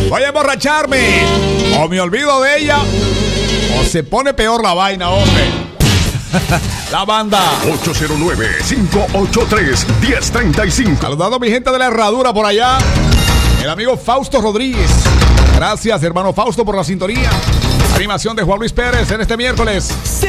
Voy a emborracharme. O me olvido de ella. O se pone peor la vaina, hombre. La banda 809-583-1035. Saludando a mi gente de la Herradura por allá. El amigo Fausto Rodríguez. Gracias, hermano Fausto, por la sintonía. Animación de Juan Luis Pérez en este miércoles.